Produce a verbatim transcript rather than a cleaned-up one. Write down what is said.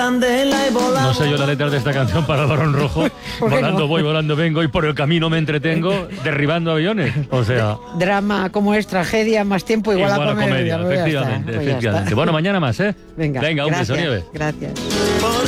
candela y volamos. No sé yo la letra de esta canción para el Barón Rojo. Volando no? voy, volando vengo y por el camino me entretengo derribando aviones. O sea... Drama como es tragedia, más tiempo igual, igual a comedia. comedia, Pues ya está, efectivamente, pues ya efectivamente. está. Bueno, mañana más, ¿eh? Venga, Venga, un beso, gracias, Nieves. gracias. Por